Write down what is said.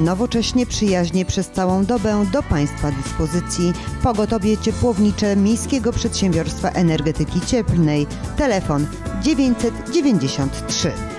Nowocześnie, przyjaźnie przez całą dobę do Państwa dyspozycji pogotowie ciepłownicze Miejskiego Przedsiębiorstwa Energetyki Cieplnej. Telefon 993.